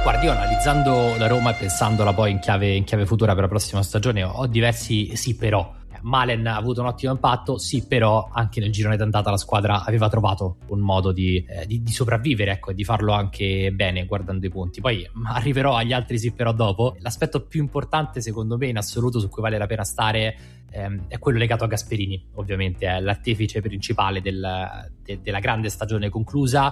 Guardi, io analizzando la Roma e pensandola poi in chiave futura per la prossima stagione ho diversi sì però. Malen ha avuto un ottimo impatto, sì, però anche nel girone d'andata la squadra aveva trovato un modo di sopravvivere, ecco, e di farlo anche bene guardando i punti. Poi arriverò agli altri sì però dopo. L'aspetto più importante secondo me in assoluto su cui vale la pena stare è quello legato a Gasperini, ovviamente è l'artefice principale della grande stagione conclusa.